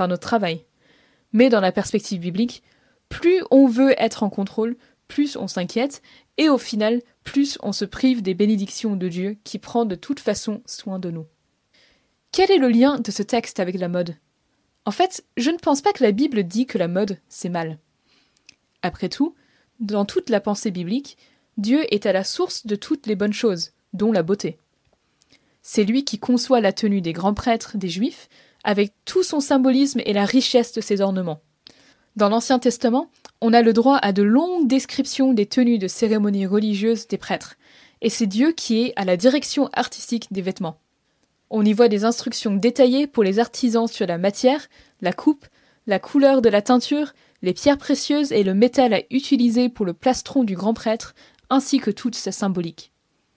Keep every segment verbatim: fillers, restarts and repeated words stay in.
par notre travail. Mais dans la perspective biblique, plus on veut être en contrôle, plus on s'inquiète, et au final, plus on se prive des bénédictions de Dieu qui prend de toute façon soin de nous. Quel est le lien de ce texte avec la mode ? En fait, je ne pense pas que la Bible dit que la mode, c'est mal. Après tout, dans toute la pensée biblique, Dieu est à la source de toutes les bonnes choses, dont la beauté. C'est lui qui conçoit la tenue des grands prêtres des Juifs, avec tout son symbolisme et la richesse de ses ornements. Dans l'Ancien Testament, on a le droit à de longues descriptions des tenues de cérémonies religieuses des prêtres, et c'est Dieu qui est à la direction artistique des vêtements. On y voit des instructions détaillées pour les artisans sur la matière, la coupe, la couleur de la teinture, les pierres précieuses et le métal à utiliser pour le plastron du grand prêtre, ainsi que toute sa symbolique.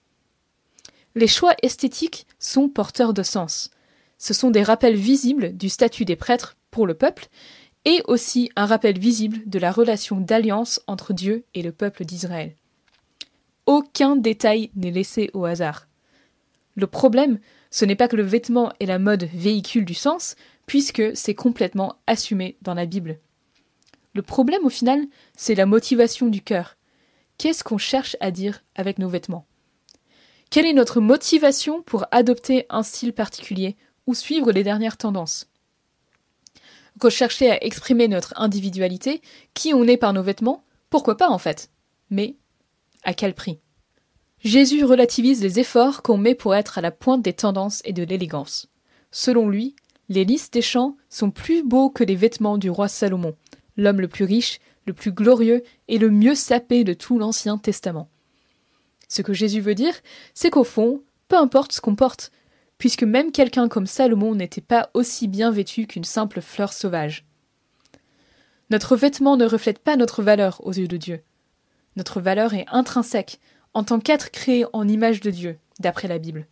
Les choix esthétiques sont porteurs de sens. Ce sont des rappels visibles du statut des prêtres pour le peuple, et aussi un rappel visible de la relation d'alliance entre Dieu et le peuple d'Israël. Aucun détail n'est laissé au hasard. Le problème, ce n'est pas que le vêtement et la mode véhiculent du sens, puisque c'est complètement assumé dans la Bible. Le problème, au final, c'est la motivation du cœur. Qu'est-ce qu'on cherche à dire avec nos vêtements ? Quelle est notre motivation pour adopter un style particulier ou suivre les dernières tendances ? Rechercher à exprimer notre individualité, qui on est par nos vêtements, pourquoi pas en fait ? Mais à quel prix ? Jésus relativise les efforts qu'on met pour être à la pointe des tendances et de l'élégance. Selon lui, les lys des champs sont plus beaux que les vêtements du roi Salomon, l'homme le plus riche, le plus glorieux et le mieux sapé de tout l'Ancien Testament. Ce que Jésus veut dire, c'est qu'au fond, peu importe ce qu'on porte, puisque même quelqu'un comme Salomon n'était pas aussi bien vêtu qu'une simple fleur sauvage. Notre vêtement ne reflète pas notre valeur aux yeux de Dieu. Notre valeur est intrinsèque, en tant qu'être créé en image de Dieu, d'après la Bible.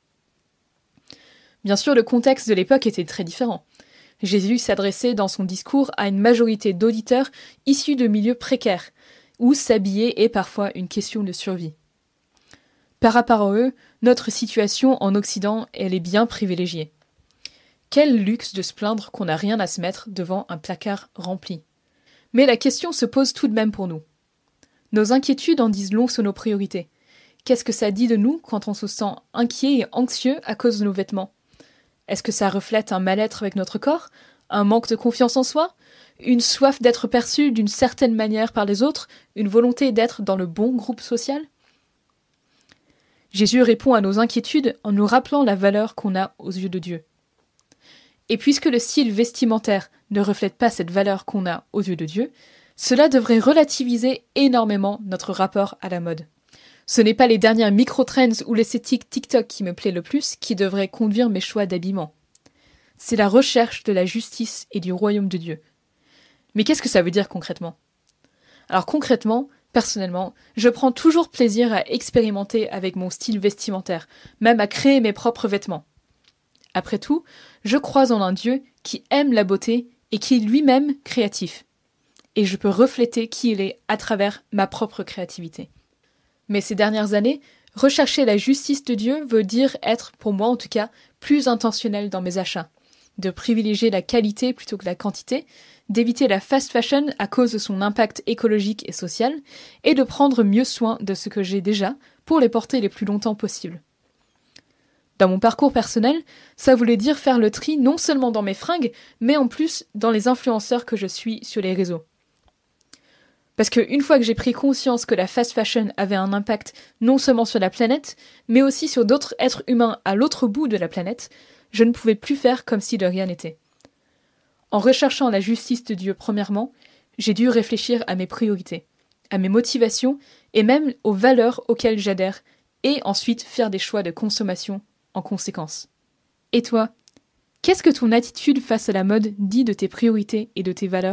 Bien sûr, le contexte de l'époque était très différent. Jésus s'adressait dans son discours à une majorité d'auditeurs issus de milieux précaires, où s'habiller est parfois une question de survie. Par rapport à eux, notre situation en Occident, elle est bien privilégiée. Quel luxe de se plaindre qu'on n'a rien à se mettre devant un placard rempli. Mais la question se pose tout de même pour nous. Nos inquiétudes en disent long sur nos priorités. Qu'est-ce que ça dit de nous quand on se sent inquiet et anxieux à cause de nos vêtements ? Est-ce que ça reflète un mal-être avec notre corps ? Un manque de confiance en soi ? Une soif d'être perçu d'une certaine manière par les autres ? Une volonté d'être dans le bon groupe social ? Jésus répond à nos inquiétudes en nous rappelant la valeur qu'on a aux yeux de Dieu. Et puisque le style vestimentaire ne reflète pas cette valeur qu'on a aux yeux de Dieu, cela devrait relativiser énormément notre rapport à la mode. Ce n'est pas les dernières micro-trends ou l'esthétique TikTok qui me plaît le plus qui devrait conduire mes choix d'habillement. C'est la recherche de la justice et du royaume de Dieu. Mais qu'est-ce que ça veut dire concrètement ? Alors concrètement, personnellement, je prends toujours plaisir à expérimenter avec mon style vestimentaire, même à créer mes propres vêtements. Après tout, je crois en un Dieu qui aime la beauté et qui est lui-même créatif. Et je peux refléter qui il est à travers ma propre créativité. Mais ces dernières années, rechercher la justice de Dieu veut dire être, pour moi en tout cas, plus intentionnel dans mes achats, de privilégier la qualité plutôt que la quantité, d'éviter la fast fashion à cause de son impact écologique et social, et de prendre mieux soin de ce que j'ai déjà pour les porter les plus longtemps possible. Dans mon parcours personnel, ça voulait dire faire le tri non seulement dans mes fringues, mais en plus dans les influenceurs que je suis sur les réseaux. Parce qu'une fois que j'ai pris conscience que la fast fashion avait un impact non seulement sur la planète, mais aussi sur d'autres êtres humains à l'autre bout de la planète, je ne pouvais plus faire comme si de rien n'était. En recherchant la justice de Dieu premièrement, j'ai dû réfléchir à mes priorités, à mes motivations et même aux valeurs auxquelles j'adhère, et ensuite faire des choix de consommation en conséquence. Et toi, qu'est-ce que ton attitude face à la mode dit de tes priorités et de tes valeurs ?